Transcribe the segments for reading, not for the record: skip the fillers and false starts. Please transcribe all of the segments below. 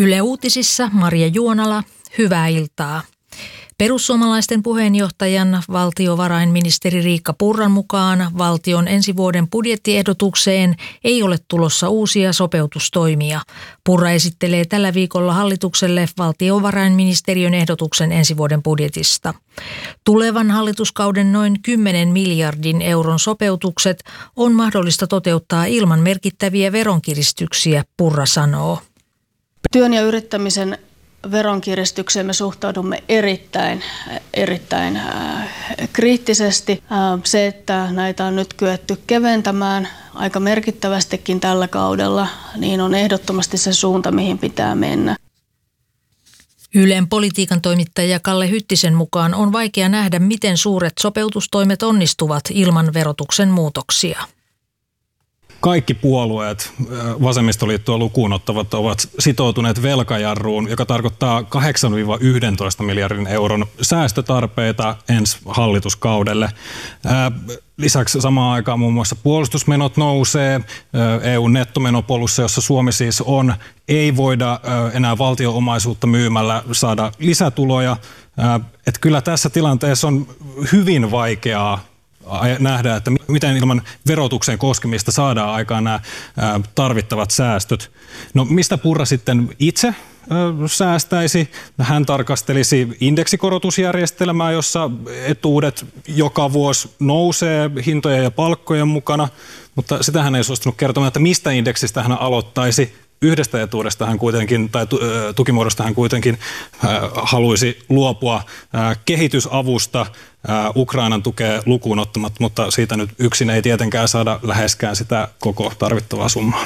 Yle Uutisissa Maria Juonala, hyvää iltaa. Perussuomalaisten puheenjohtajan valtiovarainministeri Riikka Purran mukaan valtion ensi vuoden budjettiehdotukseen ei ole tulossa uusia sopeutustoimia. Purra esittelee tällä viikolla hallitukselle valtiovarainministeriön ehdotuksen ensi vuoden budjetista. Tulevan hallituskauden noin 10 miljardin euron sopeutukset on mahdollista toteuttaa ilman merkittäviä veronkiristyksiä, Purra sanoo. Työn ja yrittämisen veronkiristykseen me suhtaudumme erittäin kriittisesti. Se, että näitä on nyt kyetty keventämään aika merkittävästikin tällä kaudella, niin on ehdottomasti se suunta, mihin pitää mennä. Ylen politiikan toimittaja Kalle Hyttisen mukaan on vaikea nähdä, miten suuret sopeutustoimet onnistuvat ilman verotuksen muutoksia. Kaikki puolueet, vasemmistoliittoa lukuun ottavat, ovat sitoutuneet velkajarruun, joka tarkoittaa 8-11 miljardin euron säästötarpeita ensi hallituskaudelle. Lisäksi samaan aikaan muun muassa puolustusmenot nousee. EU-nettomenopolussa, jossa Suomi siis on, ei voida enää valtio-omaisuutta myymällä saada lisätuloja. Että kyllä tässä tilanteessa on hyvin vaikeaa nähdä, että miten ilman verotuksen koskemista saadaan aikaan nämä tarvittavat säästöt. No mistä Purra sitten itse säästäisi? Hän tarkastelisi indeksikorotusjärjestelmää, jossa etuudet joka vuosi nousee hintojen ja palkkojen mukana, mutta sitä hän ei suostunut kertomaan, että mistä indeksistä hän aloittaisi. Yhdestä etuudesta hän kuitenkin, tai tukimuodosta hän kuitenkin haluaisi luopua kehitysavusta Ukrainan tukea lukuun ottamatta, mutta siitä nyt yksin ei tietenkään saada läheskään sitä koko tarvittavaa summaa.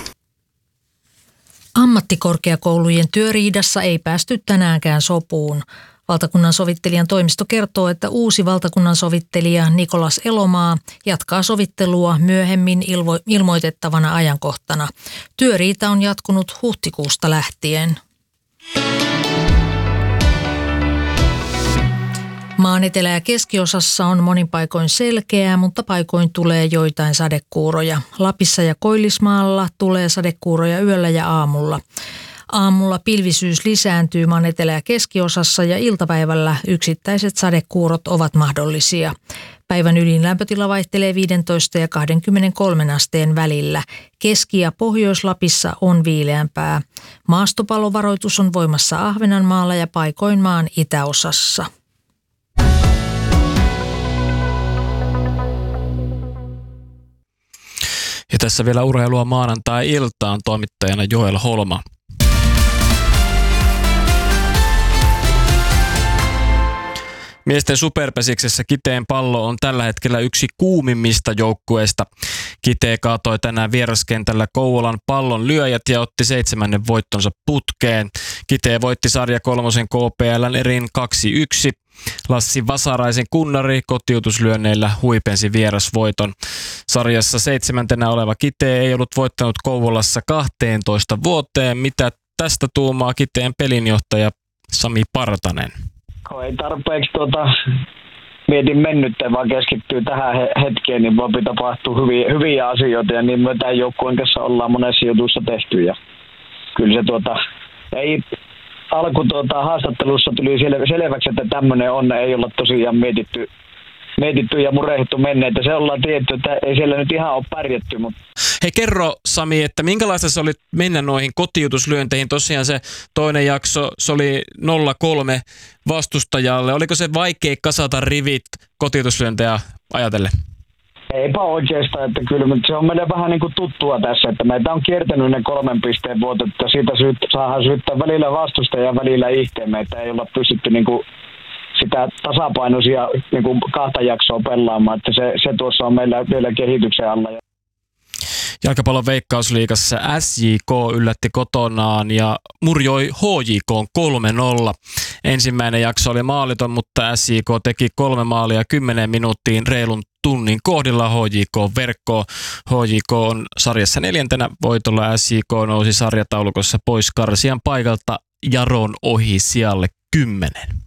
Ammattikorkeakoulujen työriidassa ei päästy tänäänkään sopuun. Valtakunnan sovittelijan toimisto kertoo, että uusi valtakunnan sovittelija Nikolas Elomaa jatkaa sovittelua myöhemmin ilmoitettavana ajankohtana. Työriita on jatkunut huhtikuusta lähtien. Maan etelä- ja keskiosassa on monin paikoin selkeää, mutta paikoin tulee joitain sadekuuroja. Lapissa ja Koillismaalla tulee sadekuuroja yöllä ja aamulla. Aamulla pilvisyys lisääntyy maan etelä- ja keskiosassa ja iltapäivällä yksittäiset sadekuurot ovat mahdollisia. Päivän ylin lämpötila vaihtelee 15 ja 23 asteen välillä. Keski- ja Pohjois-Lapissa on viileämpää. Maastopallovaroitus on voimassa Ahvenanmaalla ja paikoin maan itäosassa. Ja tässä vielä urheilua maanantai-iltaan, toimittajana Joel Holma. Miesten superpesiksessä Kiteen Pallo on tällä hetkellä yksi kuumimmista joukkueista. Kitee kaatoi tänään vieraskentällä Kouvolan Pallon lyöjät ja otti 7. voittonsa putkeen. Kitee voitti sarja 3 KPL:n erin 2-1. Lassi Vasaraisen kunnari kotiutuslyönneillä huipensi vierasvoiton. Sarjassa 7. oleva Kitee ei ollut voittanut Kouvolassa 12 vuoteen. Mitä tästä tuumaa Kiteen pelinjohtaja Sami Partanen? Ei tarpeeksi mietin mennyttä, vaan keskittyy tähän hetkeen, niin voi tapahtua hyviä asioita ja niin me tämän joukkueen kanssa ollaan monessa jutussa tehty ja kyllä se ei alku haastattelussa tuli selväksi, että tämmöinen on, ei olla tosiaan mietitty ja murehdittu menneitä. Se ollaan tietty, että ei siellä nyt ihan ole pärjätty. Mutta. Hei kerro Sami, että minkälaista se oli mennä noihin kotiutuslyönteihin? Tosiaan se toinen jakso, se oli 0-3 vastustajalle. Oliko se vaikea kasata rivit kotiutuslyöntejä ajatellen? Eipä oikeastaan, että kyllä, mutta se on meille vähän niin kuin tuttua tässä, että meitä on kiertänyt ne 3 pisteen vuotot, että siitä saadaan syyttää välillä vastustajaa ja välillä ihteen. Meitä ei olla pystytty niin kuin sitä tasapainoisia niin kuin 2 jaksoa pelaamaan, että se tuossa on meillä vielä kehityksen alla. Jalkapallon Veikkausliigassa SJK yllätti kotonaan ja murjoi HJK 3-0. Ensimmäinen jakso oli maaliton, mutta SJK teki 3 maalia 10 minuuttiin reilun tunnin kohdilla HJK-verkkoon. HJK on sarjassa 4. voitolla. SJK nousi sarjataulukossa pois karsian paikalta Jaron ohi sijalle 10.